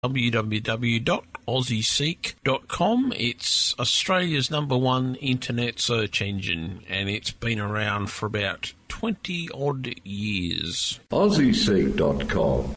www.aussieseek.com. It's Australia's #1 internet search engine, and it's been around for about 20-odd years. aussieseek.com.